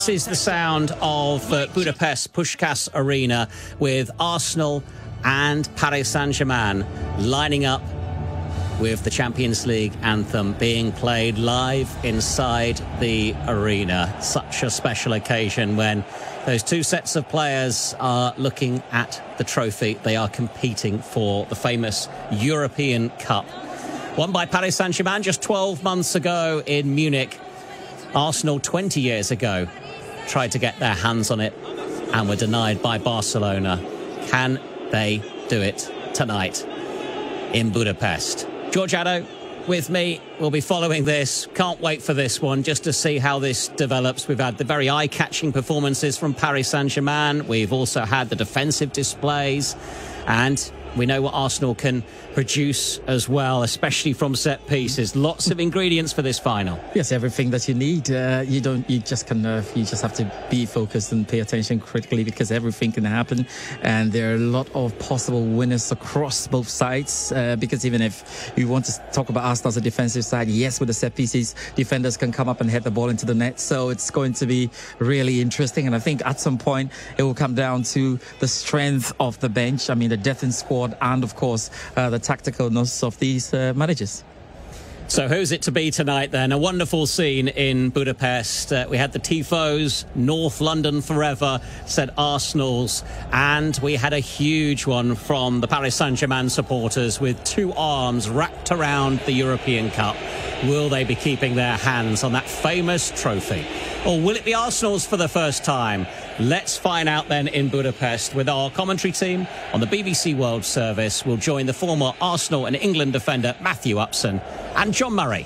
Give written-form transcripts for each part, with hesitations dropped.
This is the sound of Budapest Puskás Arena with Arsenal and Paris Saint-Germain lining up with the Champions League anthem being played live inside the arena. Such a special occasion when those two sets of players are looking at the trophy. They are competing for the famous European Cup. Won by Paris Saint-Germain just 12 months ago in Munich. Arsenal 20 years ago tried to get their hands on it and were denied by Barcelona. Can they do it tonight in Budapest? George Addo with me. We'll be following this. Can't wait for this one just to see how this develops. We've had the very eye-catching performances from Paris Saint-Germain. We've also had the defensive displays, and we know what Arsenal can produce as well, especially from set pieces. Lots of ingredients for this final. Yes, everything that you need. You just have to be focused and pay attention critically, because everything can happen, and there are a lot of possible winners across both sides. Because even if you want to talk about Arsenal as a defensive side, yes, with the set pieces, defenders can come up and head the ball into the net. So it's going to be really interesting, and I think at some point it will come down to the strength of the bench. I mean, the depth in squad, and of course the tacticalness of these managers. So who's it to be tonight then? A wonderful scene in Budapest. We had the Tifos, North London forever, said Arsenal's, and we had a huge one from the Paris Saint-Germain supporters with two arms wrapped around the European Cup. Will they be keeping their hands on that famous trophy? Or will it be Arsenal's for the first time? Let's find out then in Budapest with our commentary team on the BBC World Service. We'll join the former Arsenal and England defender Matthew Upson and John Murray.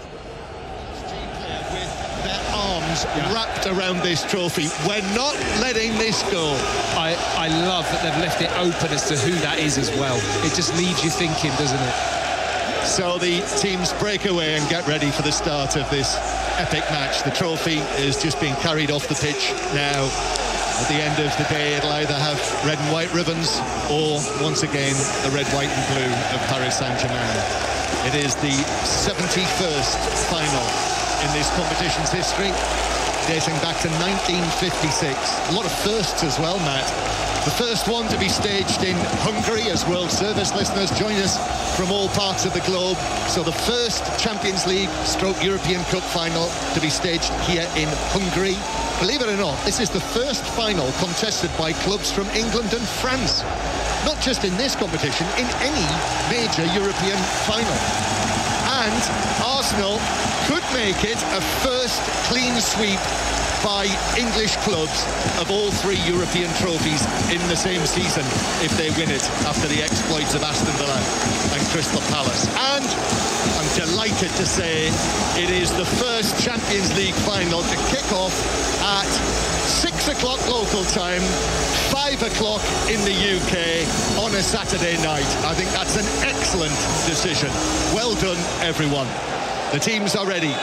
With their arms wrapped around this trophy. We're not letting this go. I love that they've left it open as to who that is as well. It just leaves you thinking, doesn't it? So the teams break away and get ready for the start of this epic match. The trophy is just being carried off the pitch now. At the end of the day, it'll either have red and white ribbons or, once again, the red, white and blue of Paris Saint-Germain. It is the 71st final in this competition's history, dating back to 1956. A lot of firsts as well, Matt. The first one to be staged in Hungary, as World Service listeners join us from all parts of the globe. So the first Champions League / European Cup final to be staged here in Hungary. Believe it or not, this is the first final contested by clubs from England and France. Not just in this competition, in any major European final. And Arsenal could make it a first clean sweep by English clubs of all three European trophies in the same season if they win it after the exploits of Aston Villa and Crystal Palace. And I'm delighted to say it is the first Champions League final to kick off at 6 o'clock local time, 5 o'clock in the UK on a Saturday night. I think that's an excellent decision. Well done, everyone. The teams are ready.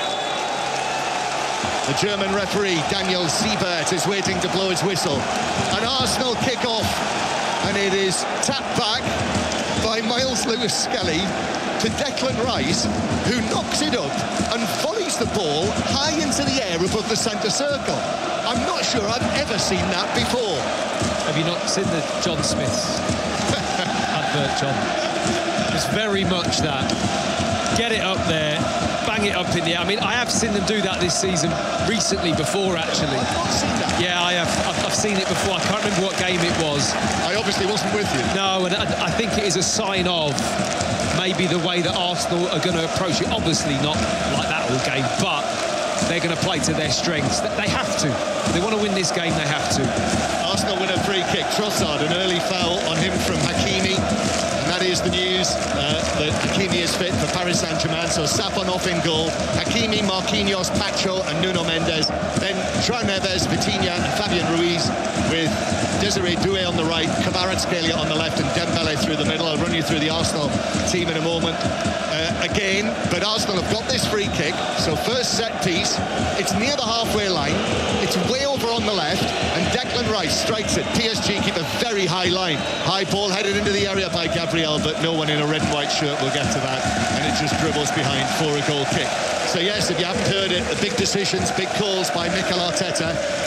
The German referee, Daniel Siebert, is waiting to blow his whistle. An Arsenal kick-off, and it is tapped back by Miles Lewis-Skelly to Declan Rice, who knocks it up and volleys the ball high into the air above the centre circle. I'm not sure I've ever seen that before. Have you not seen the John Smith's advert, John? It's very much that. Get it up there, bang it up in the air. I mean, I have seen them do that this season recently before, actually. I've not seen that. Yeah, I have. I've seen it before. I can't remember what game it was. I obviously wasn't with you. No, and I think it is a sign of maybe the way that Arsenal are going to approach it. Obviously not like that all game, but they're going to play to their strengths. They have to. If they want to win this game, they have to. Arsenal win a free kick. Trossard, an early foul on him from Hakimi. That is the news that Hakimi is fit for Paris Saint-Germain. So Safonov in goal, Hakimi, Marquinhos, Pacho and Nuno Mendes. Then João Neves, Vitinha and Fabian Ruiz, with Desiree Doué on the right, Kvaratskhelia on the left and Dembele through the middle. I'll run you through the Arsenal team in a moment. Again, but Arsenal have got this free kick. So first set piece, it's near the halfway line. It's way over over on the left, and Declan Rice strikes it. PSG keep a very high line. High ball headed into the area by Gabriel, but no one in a red and white shirt will get to that, and it just dribbles behind for a goal kick. So yes, if you haven't heard it, the big decisions, big calls by Mikel Arteta.